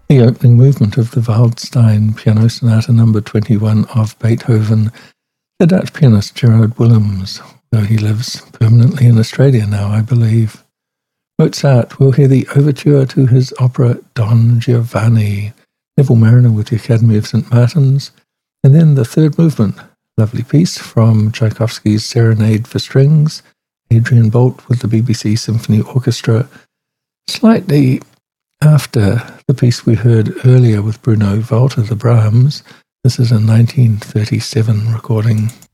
The opening movement of the Waldstein Piano Sonata No. 21 of Beethoven, the Dutch pianist Gerard Willems, though he lives permanently in Australia now, I believe. Mozart, we'll hear the overture to his opera Don Giovanni, Neville Marriner with the Academy of St. Martin's, and then the third movement, lovely piece from Tchaikovsky's Serenade for Strings, Adrian Bolt with the BBC Symphony Orchestra, slightly after the piece we heard earlier with Bruno Walter, the Brahms. This is a 1937 recording.